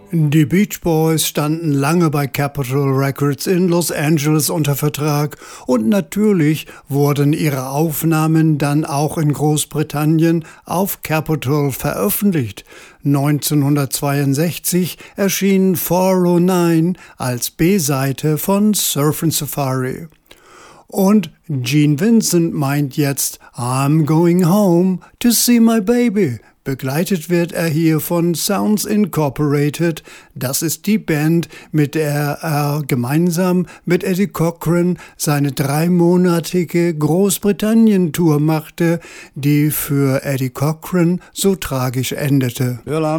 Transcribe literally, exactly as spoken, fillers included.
Die Beach Boys standen lange bei Capitol Records in Los Angeles unter Vertrag und natürlich wurden ihre Aufnahmen dann auch in Großbritannien auf Capitol veröffentlicht. neunzehnhundertzweiundsechzig erschien vierhundertneun als B-Seite von Surfin' Safari. Und Gene Vincent meint jetzt I'm going home to see my baby. Begleitet wird er hier von Sounds Incorporated. Das ist die Band, mit der er gemeinsam mit Eddie Cochran seine dreimonatige Großbritannien-Tour machte, die für Eddie Cochran so tragisch endete. Well, I'm